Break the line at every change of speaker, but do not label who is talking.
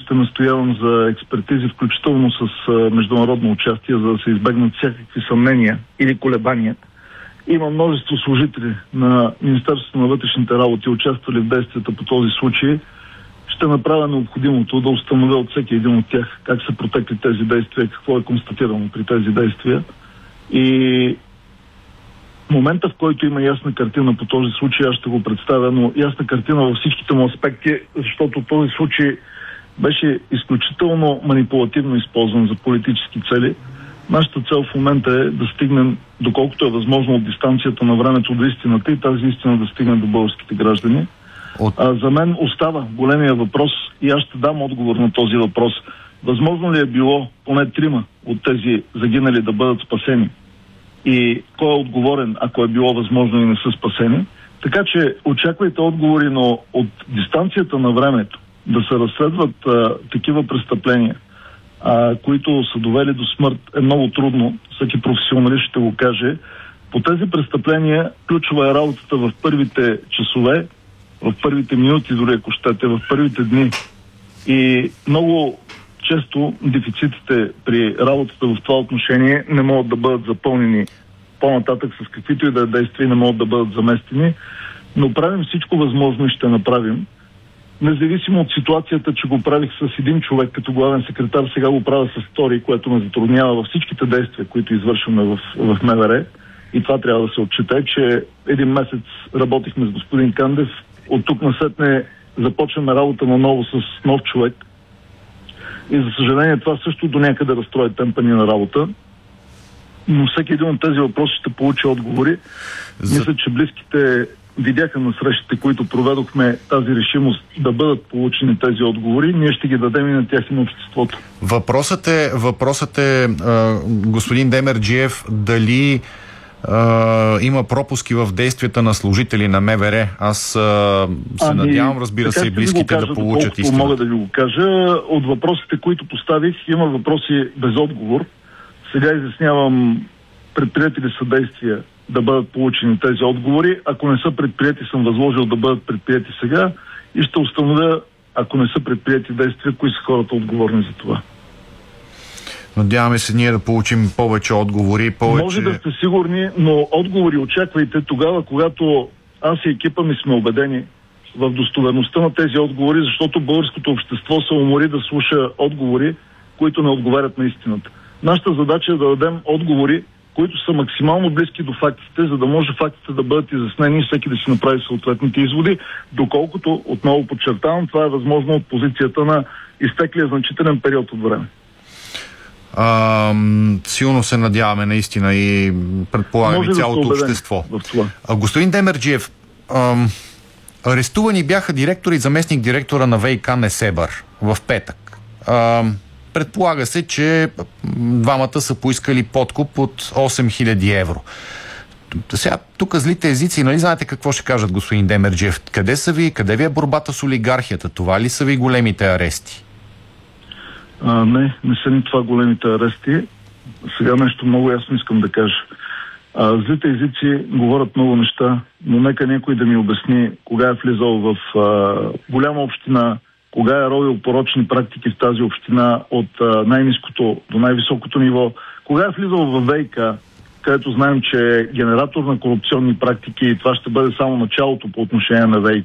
ще настоявам за експертизи, включително с международно участие, за да се избегнат всякакви съмнения или колебания. Има множество служители на Министерството на вътрешните работи, участвали в действията по този случай. Ще направя необходимото да установя от всеки един от тях как са протекли тези действия, какво е констатирано при тези действия. И в момента, в който има ясна картина по този случай, аз ще го представя, но ясна картина във всичките му аспекти, защото този случай беше изключително манипулативно използван за политически цели. Нашата цел в момента е да стигнем, доколкото е възможно, от дистанцията на времето до истината и тази истина да стигне до българските граждани. За мен остава големия въпрос и аз ще дам отговор на този въпрос. Възможно ли е било поне 3 от тези загинали да бъдат спасени? И кой е отговорен, ако е било възможно и не са спасени? Така че очаквайте отговори, но от дистанцията на времето да се разследват такива престъпления, които са довели до смърт, е много трудно. Всеки професионалист ще го каже. По тези престъпления ключова е работата в първите часове, в първите минути, дори ако щете, в първите дни. И много често дефицитите при работата в това отношение не могат да бъдат запълнени по-нататък с каквито и да е действия, не могат да бъдат заместени, но правим всичко възможно и ще направим. Независимо от ситуацията, че го правих с един човек като главен секретар, сега го правя с втори, което ме затруднява във всичките действия, които извършваме в МВР. И това трябва да се отчете, че един месец работихме с господин Кандев, от тук насетне започваме работа наново с нов човек. И за съжаление това също до някъде разстрои темпа ни на работа. Но всеки един от тези въпроси ще получи отговори. Мисля, че близките видяха на срещите, които проведохме, тази решимост да бъдат получени тези отговори. Ние ще ги дадем и на тях и на обществото.
Въпросът е господин Демерджиев, дали има пропуски в действията на служители на МВР. Аз се надявам, разбира се, и близките да получат истина.
Мога да ви го кажа. От въпросите, които поставих, има въпроси без отговор. Сега изяснявам предприети ли са действия да бъдат получени тези отговори. Ако не са предприети, съм възложил да бъдат предприети сега и ще установя, ако не са предприети действия, кои са хората отговорни за това.
Надяваме се ние да получим повече отговори.
Може да сте сигурни, но отговори очаквайте тогава, когато аз и екипа ми сме убедени в достоверността на тези отговори, защото българското общество се умори да слуша отговори, които не отговарят на истината. Нашата задача е да дадем отговори, които са максимално близки до фактите, за да може фактите да бъдат изяснени и всеки да си направи съответните изводи, доколкото, отново подчертавам, това е възможно от позицията на изтеклия значителен период от време.
Силно се надяваме наистина и предполагам и цялото общество. Господин Демерджиев, арестувани бяха директор и заместник директора на ВиК Несебър в петък. Предполага се, че двамата са поискали подкуп от 8000 евро. Сега, тук злите езици, нали знаете какво ще кажат, господин Демерджиев? Къде ви е борбата с олигархията? Това ли са ви големите арести?
Не са ни това големите арести. Сега нещо много ясно искам да кажа. Злите езици говорят много неща, но нека някой да ми обясни кога е влизал в голяма община, кога е ровил порочни практики в тази община от най-ниското до най-високото ниво, кога е влизал в ВиК, където знаем, че е генератор на корупционни практики и това ще бъде само началото по отношение на ВиК.